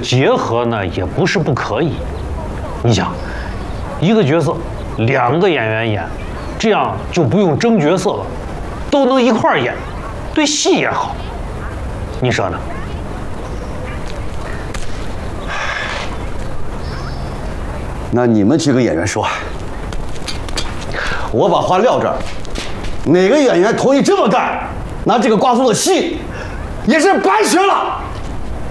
结合呢，也不是不可以。你想，一个角色2个演员演，这样就不用争角色了，都能一块儿演，对戏也好。你说呢？ 那你们几个演员说，我把话撂这儿，哪个演员同意这么干，那这个瓜叔的戏也是白学了。